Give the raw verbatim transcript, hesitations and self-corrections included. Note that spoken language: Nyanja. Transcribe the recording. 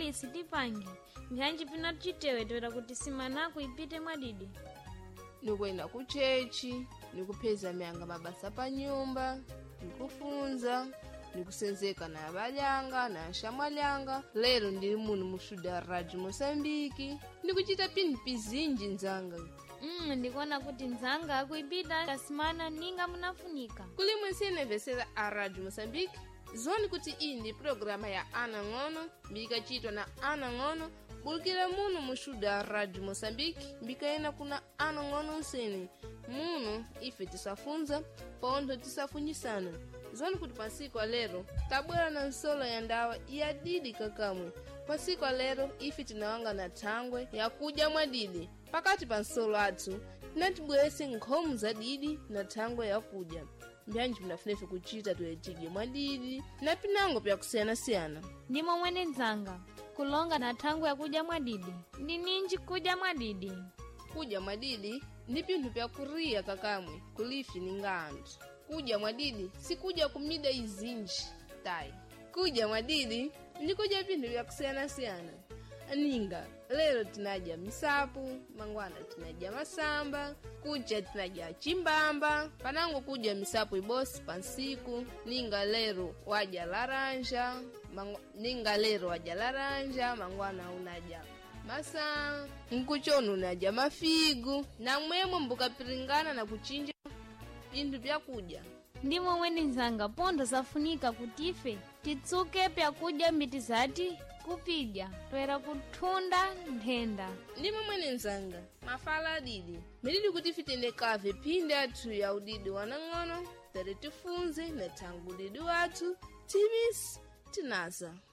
bwanji sitipange nkhanji pina tuchitewe toera kuti simanaku ipite mwadidi nikwenda kuchechi nikupeza myanga mabasa pa nyumba nikufunza nikusenzeka na abalyanga na ashamwalyanga. Lero ndili muno mu studio ya Radio Mosambiki nikuchita pini pizinji nzanga. Mm, ndikuona kuti nzanga akuipita kasimana ninga munafunika. Kuli mwensene vesera a Radio Mosambiki, zoni kuti iyi ndi programa ya Ana Ng'ono, mbika chitwa na Ana Ng'ono, bulkira muno mu studio ya Radio Mosambiki, mbika ena kuna Ana Ng'ono nsene. Muno ife tisafunza, pondo tisafunyisana. Zoni kuti pasiku lero, tabwera na nsolo ya ndawa ya didi kakamwe. Pasiku lero ife tinawanga na thangwe ya kuja mwadidi. Pakati pa nsolo athu, tinatibwese nkhomu za didi na thangwe ya kuja. Mbyanji mnafunefe kuchita tuetije mwadidi, na pinango pya kusiyana-siyana. Ndimo mwene nzanga, kulonga na thangwe ya kuja mwadidi. Ndi ninji kuja mwadidi? Kuja mwadidi, ndi pinthu pya kuriya kakamwe, kulifi ninga anthu. Kuja mwadidi, si kuja kumida izinji, tai. Kuja mwadidi, ndi kuja pinthu pya kusiyana-siyana. Ninga, lero tinaja misapu, mangwana tinaja masamba, kuja tinaja chimbamba, panango kuja misapu ibosi pansiku, ninga lero waja laranja, mangu, ninga lero waja laranja, mangwana unaja masa, nkuchono unaja mafigu, na mwemo mbuka piringana na kuchinja pindu pya kuja. Ndimo mwene nzanga pondo zafunika kutife, titsuke pya kuja mbiti zati, kupija, toera kuthunda nthenda. Ndimo mwene nzanga, mafala didi. Milidi kuti fitende kave pinde atu ya udidi wanang'ono, tere tifunze na tangu didi watu, timis, tinasa.